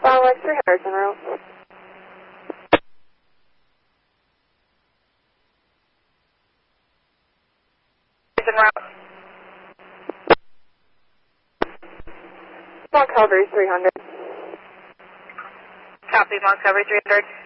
Southwest 300 en route. En route. Montgomery 300. Copy, Montgomery 300.